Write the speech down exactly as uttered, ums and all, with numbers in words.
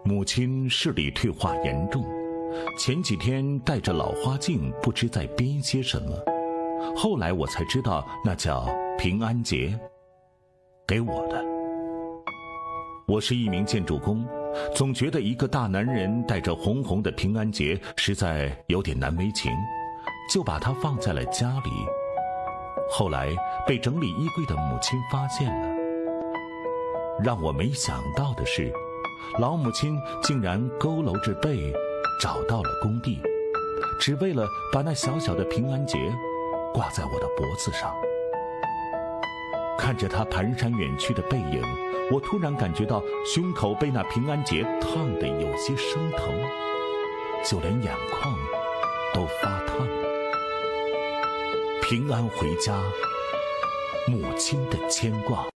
母亲视力退化严重，前几天戴着老花镜，不知在编些什么。后来我才知道，那叫平安结，给我的。我是一名建筑工，总觉得一个大男人带着红红的平安结实在有点难为情，就把它放在了家里。后来被整理衣柜的母亲发现了。让我没想到的是，老母亲竟然佝偻着背找到了工地，只为了把那小小的平安结挂在我的脖子上。看着她蹒跚远去的背影，我突然感觉到胸口被那平安结烫得有些生疼，就连眼眶都发烫。平安回家，母亲的牵挂。